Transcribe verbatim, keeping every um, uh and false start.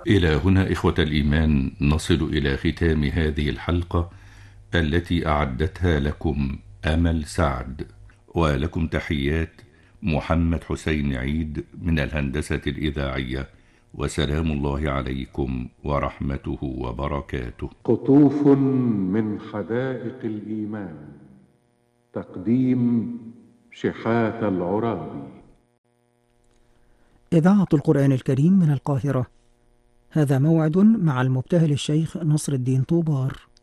إلى هنا إخوة الإيمان نصل إلى ختام هذه الحلقة التي أعدتها لكم أمل سعد، ولكم تحيات محمد حسين عيد من الهندسة الإذاعية، وسلام الله عليكم ورحمته وبركاته. قطوف من حدائق الإيمان، تقديم شحات العرابي. إذاعة القرآن الكريم من القاهرة. هذا موعد مع المبتهل الشيخ نصر الدين طوبار.